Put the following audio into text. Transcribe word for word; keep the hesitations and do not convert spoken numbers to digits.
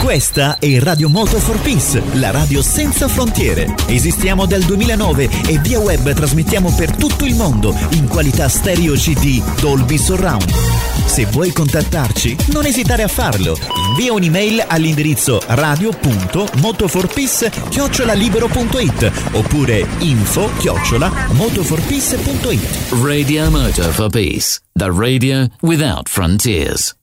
Questa è Radio Moto for Peace, la radio senza frontiere. Esistiamo dal duemilanove e via web trasmettiamo per tutto il mondo in qualità stereo C D Dolby Surround. Se vuoi contattarci, non esitare a farlo. Invia un'email all'indirizzo radio punto motoforpeace chiocciola libero punto it oppure info chiocciola motoforpeace punto it. Radio Moto for Peace, the radio without frontiers.